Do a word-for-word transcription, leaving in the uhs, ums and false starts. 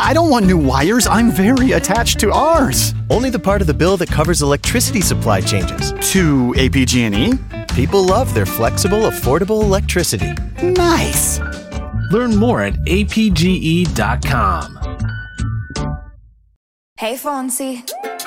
I don't want new wires. I'm very attached to ours. Only the part of the bill that covers electricity supply changes. To A P G and E? People love their flexible, affordable electricity. Nice. Learn more at A P G E dot com. Hey, Fonzie.